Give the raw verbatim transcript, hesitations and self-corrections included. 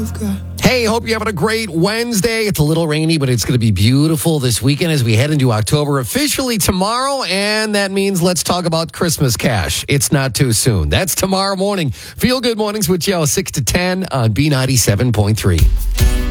Hey, hope you're having a great Wednesday. It's a little rainy, but it's going to be beautiful this weekend as we head into October officially tomorrow. And that means let's talk about Christmas cash. It's not too soon. That's tomorrow morning. Feel Good Mornings with Joe, six to ten on B ninety-seven point three.